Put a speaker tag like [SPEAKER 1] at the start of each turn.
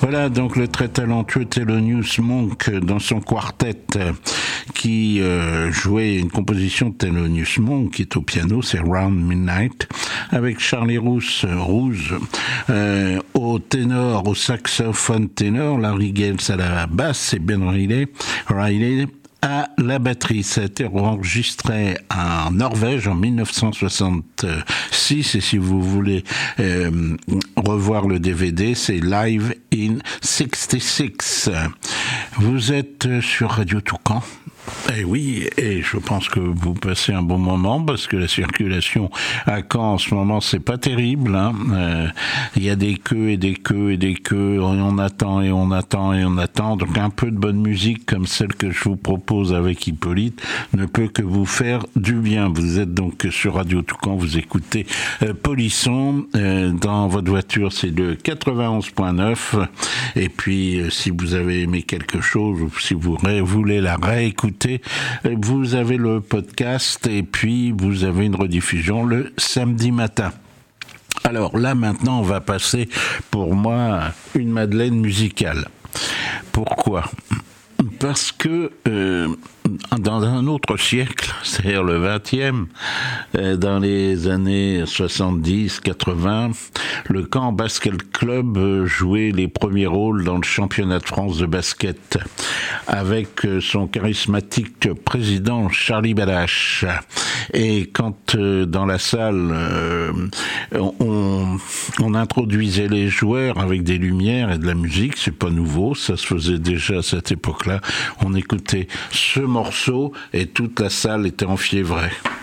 [SPEAKER 1] Voilà donc le très talentueux Thelonious Monk dans son quartet qui jouait une composition de Thelonious Monk qui est au piano, c'est Round Midnight, avec Charlie Rouse au ténor, au saxophone ténor, Larry Gales à la basse et Ben Riley à la batterie. Ça a été enregistré en Norvège en 1966 et si vous voulez revoir le DVD, c'est Live in 66. Vous êtes sur Radio Toucan. Eh oui, et je pense que vous passez un bon moment parce que la circulation à Caen en ce moment c'est pas terrible. Il y a des queues et des queues et des queues. On attend et on attend et on attend. Donc un peu de bonne musique comme celle que je vous propose avec Hippolyte ne peut que vous faire du bien. Vous êtes donc sur Radio Toucan, vous écoutez Polisson. Dans votre voiture c'est le 91.9. Et puis si vous avez aimé quelque chose ou si vous voulez la réécouter, vous avez le podcast et puis vous avez une rediffusion le samedi matin. Alors là maintenant on va passer pour moi une Madeleine musicale. Pourquoi ? Parce que dans un autre siècle, c'est-à-dire le 20e, dans les années 70-80, le Caen Basket Club jouait les premiers rôles dans le championnat de France de basket avec son charismatique président Charlie Badache. Et quand dans la salle on introduisait les joueurs avec des lumières et de la musique, c'est pas nouveau, ça se faisait déjà à cette époque-là. On écoutait ce morceau et toute la salle était enfiévrée.